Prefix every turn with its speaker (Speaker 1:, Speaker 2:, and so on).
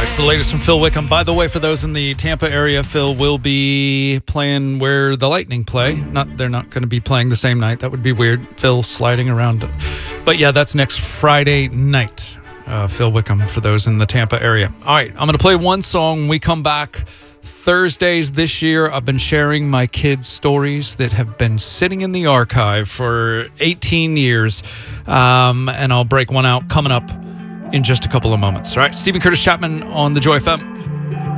Speaker 1: It's the latest from Phil Wickham. By the way, for those in the Tampa area, Phil will be playing where the Lightning play. They're not going to be playing the same night. That would be weird. Phil sliding around. But yeah, that's next Friday night. Phil Wickham for those in the Tampa area. All right, I'm going to play one song when we come back. Thursdays this year, I've been sharing my kids' stories that have been sitting in the archive for 18 years. And I'll break one out coming up in just a couple of moments. All right, Stephen Curtis Chapman on the Joy FM.